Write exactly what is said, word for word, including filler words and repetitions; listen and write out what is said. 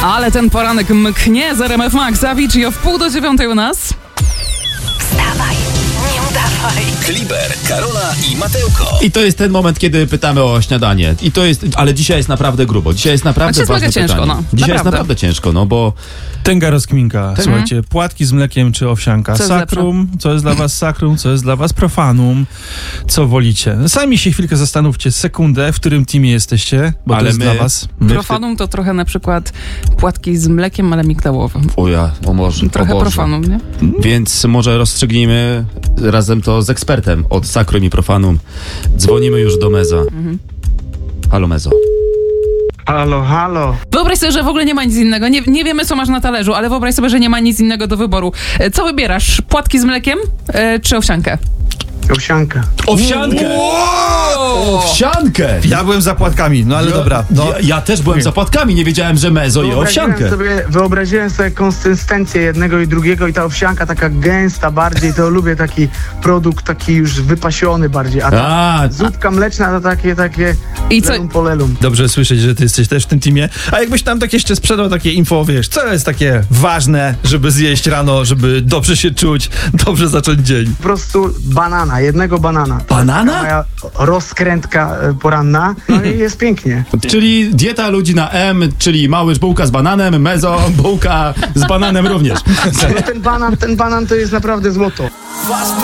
Ale ten poranek mknie z R M F Max. Avicii o wpół do dziewiątej u nas. Wstawaj, nie udawaj. Kliber, Karola i Matełko. I to jest ten moment, kiedy pytamy o śniadanie. I to jest, ale dzisiaj jest naprawdę grubo. Dzisiaj jest naprawdę jest ważne mega ciężko, pytanie. no. Dzisiaj Naprawdę. jest naprawdę ciężko, no bo... Tęga rozkminka. Słuchajcie, płatki z mlekiem czy owsianka? Co jest Sakrum, co jest dla was sakrum, co jest dla was profanum? Co wolicie? Sami się chwilkę zastanówcie, sekundę, w którym teamie jesteście, bo Ale to jest my- dla was. my- Profanum to trochę na przykład płatki z mlekiem, ale migdałowym. O ja, o może, Trochę o Boże. profanum, nie? Więc może rozstrzygnijmy razem to z ekspertem od Sakrum i Profanum. Dzwonimy już do Meza. Mhm. Halo Mezo. Halo, halo. Wyobraź sobie, że w ogóle nie ma nic innego. Nie, nie wiemy, co masz na talerzu, ale wyobraź sobie, że nie ma nic innego do wyboru. E, Co wybierasz? Płatki z mlekiem e, czy owsiankę? Owsianka. Owsiankę! Owsiankę! Ja byłem za płatkami, no ale Ja- dobra. No. Ja, ja też byłem za płatkami, nie wiedziałem, że Mezo je Wyobraziłem owsiankę. sobie, wyobraziłem sobie konsystencję jednego i drugiego i ta owsianka taka gęsta bardziej, to lubię taki produkt taki już wypasiony bardziej, a ta A, zupka mleczna to takie, takie I co- lelum polelum. Dobrze słyszeć, że ty jesteś też w tym teamie. A jakbyś tam tak jeszcze sprzedał takie info, wiesz, co jest takie ważne, żeby zjeść rano, żeby dobrze się czuć, dobrze zacząć dzień? Po prostu banana, jednego banana. To Banana? jest taka moja rozkrętka e, poranna, no i jest pięknie. czyli dieta ludzi na M, czyli mały bułka z bananem, Mezo bułka z bananem również. No ten banan, ten banan to jest naprawdę złoto. Własny